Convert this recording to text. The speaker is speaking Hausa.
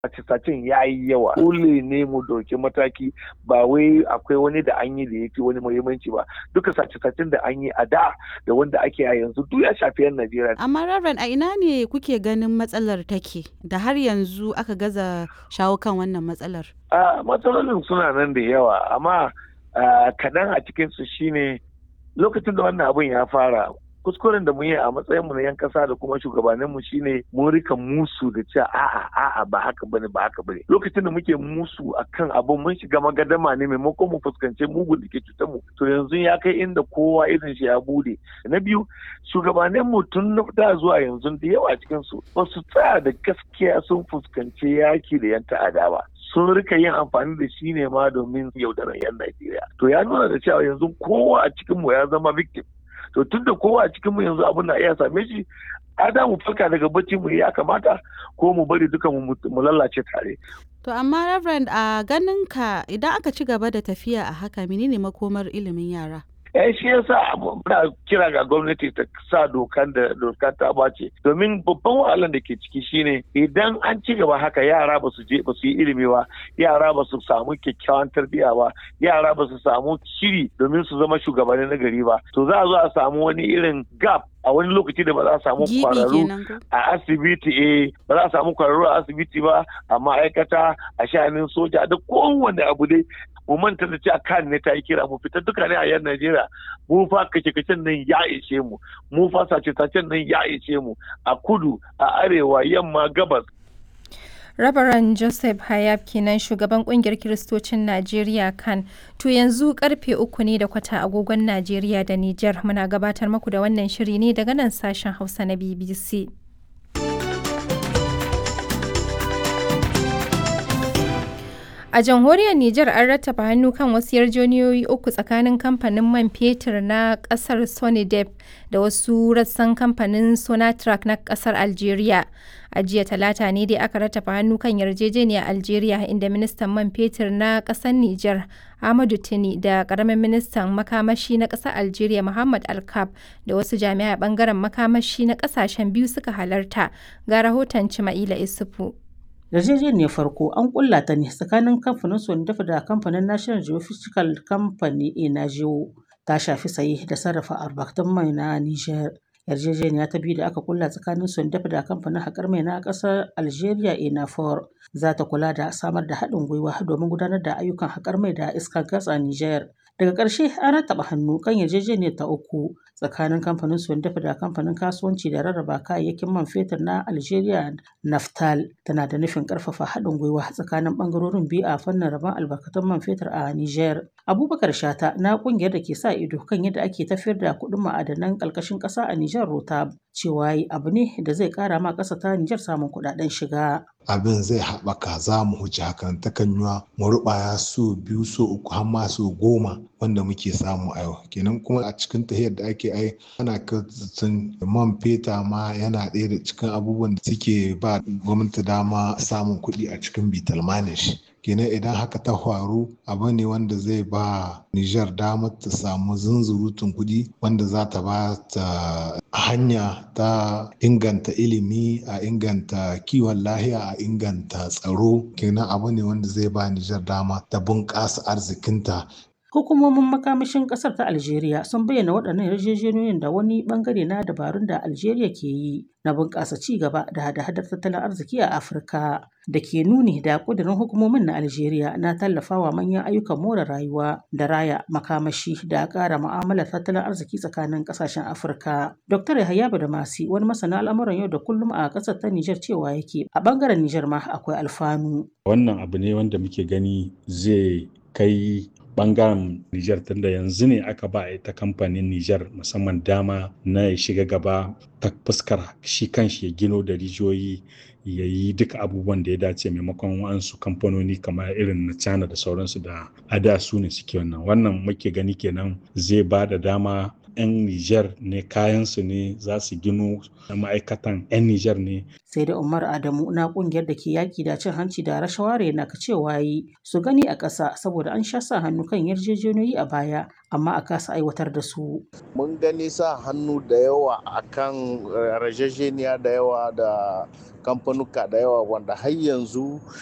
sace-sacen ya yi yawa. Dole ne mu ɗauki mataki, ba wai akwai wani da an yi da ya fi wani muhimmanci ba. Duka sace-sacen da an yi a da wanda ake a yanzu duk ya shafi 'yan Najeriya. Amma Reverend, a ina ne kuke ganin matsalar take da har yanzu aka gaza shawo kan wannan matsalar? Matsalolin suna nan da yawa, amma kaɗan a cikinsu shine lokacin da wannan abun ya fara. Kuskuren da mu yi a matsayin mu na 'yan kasa da kuma shugabanninmu shine mun rika musu da cewa a'a ba haka bane. Lokacin da muke musu akan abun mun shiga magadama ne maimakon mu fuskance mugun da ke cutar mu. To yanzu ya kai inda kowa irin shi ya bude. Na biyu, shugabanninmu tun da zuwa yanzu da yawa cikin su ba su tsaya da gaskiya sun fuskanci yaki da 'yan ta'ada ba. Sun rika yin amfani da shi ne ma domin yaudarar 'yan Najeriya. To ya nuna da cewa yanzu kowa a cikin mu ya zama victim. To tun da kowa a cikinmu yanzu abin na iya same shi, ada mu farka daga bacci mu ya kamata ko mu bari duka mu lalace tare. To amma Reverend, a ganin ka idan aka ci gaba da tafiya a haka, menene makomar ilimin yara? Shi yasa muna kira ga gwamnati ta sa dokan ta bace, domin babban wahalar da ke ciki shine idan an ci gaba haka yara ba su yi ilimi ba, yara ba su samu kyakkyawan tarbiyya ba, yara ba su samu shiri domin su zama shugabanni na gari ba, to za a zo a samu wani irin gap a wani lokaci da ba za a samu kwararru a asibiti ba za a samu kwararru a asibiti ba, a ma'aikata, a sha'anin soja da kowane abu dai. Mu manta da cewa kan ne ta yi kira mu fita duka ne a yan Najeriya, mu fa kace-kacen nan ya ishe mu fa sace-sacen nan ya ishe mu a kudu, a arewa, yamma, gabas. Rabaran Joseph Hayab kenan, shugaban kungiyar Kiristocin Najeriya kan. To yanzu karfe 3:15 agogon Najeriya da Nijar, muna gabatar muku da wannan shiri ne daga nan sashen Hausa na BBC. A jamhuriyar Nijar an rattaba hannu kan wasu yarjejeniyoyi 3 tsakanin kamfanin man fetur na kasar Sonidep da wasu rassan kamfanin Sonatrach na kasar Algeria. A jiya Talata ne dai aka rattaba hannu kan yarjejeniyar Algeria, inda ministan man fetur na kasar Nijar Ahmadu Tini da karamin ministan makamashi na kasar Algeria Muhammad Alkab da wasu jami'ai bangaren makamashi na kasashen biyu suka halarta. Ga rahoton Cima'ila Isufu. Yarjejeniyar farko an kulla ta ne tsakanin kamfanin Sonidep da kamfanin National Geophysical Company (ENAGEO), ta shafi saye da sarrafa albarkatun mai na Niger. Yarjejeniya ta biyu da aka kulla tsakanin Sonidep da kamfanin haƙar mai na ƙasar Algeria (ENAFOR) za ta kula da samar da haɗin gwiwa domin gudanar da ayyukan haƙar mai da iskar gas a Niger. Daga ƙarshe an rattaba hannu kan yarjejeniyar ta uku tsakanin kamfanin Sonidep da kamfanin kasuwanci da rarraba kayayyakin man fetur na Algeria Naftal. Tana da nufin ƙarfafa haɗin gwiwa tsakanin ɓangarorin biyu a fannin rabon albarkatun man fetur a Niger. Abubakar Shata na ƙungiyar da ke sa ido kan yadda ake tafiyar da kuɗin ma'adanan ƙarƙashin ƙasa a Niger Rotab, cewa abu ne da zai ƙara ma ƙasa ta Niger samun kuɗaɗen shiga. Abin zai haɓaka, za mu huce hakan, takan yiwa mu ruɓaya so 2 so 3 har ma so 10 wanda muke samu a yau. Kenan kuma a cikin tahiyar da ake ana kirtsin man feta ma yana ɗaya da cikin abubuwan da suke ba gwamnati dama samun kuɗi a cikin bitalmanin shi. Kenan idan haka ta faru, abu ne wanda zai ba Nijar damar ta samu zunzurutun kuɗi wanda za ta ba ta hanya ta inganta ilimi, a inganta kiwon lahiya, a inganta tsaro. Kenan abu ne wanda zai ba Nijar dama ta bunƙasa arzikinta. Hukumomin makamashin ƙasar ta Algeria sun bayyana waɗannan yarjejeniyoyin da wani ɓangare na dabarun da Algeria ke yi na bunƙasa ci gaba da hada-hadar tattalin arziki a Afirka, da ke nuni da ƙudurin hukumomin na Algeria na tallafawa manyan ayyukan more rayuwa da raya makamashi da ƙara mu'amalar tattalin arziki tsakanin ƙasashen Afirka. Dr. Yahaya Badamasi, wani masana al'amuran yau da kullum a ƙasar ta Nijar, cewa yake a ɓangaren Nijar ma akwai alfanu. Wannan abu ne wanda muke gani zai kai bangaren Nijar, tunda yanzu ne aka ba ita kamfanin Nijar musamman dama na ya shiga gaba ta fuskar shi kanshi ya gino da rijiyoyi, ya yi duka abubuwan da ya dace, maimakon wasu kamfanoni kamar irin na China da sauransu da ada su ne suke wannan muke gani kenan zai ba da dama 'yan Nijar ne, kayansu ne za su gino, ma'aikatan 'yan Nijar ne. Sai da Umar Adamu na kungiyar da ke yaki da cin hanci da rashawa na cewa su gani a ƙasa, saboda an sha sa hannu kan yarjejeniyoyi a baya amma a kasa aiwatar da su. Mun gani sa hannu da yawa akan yarjejeniya da yawa da kamfanuka da yawa wanda har yanzu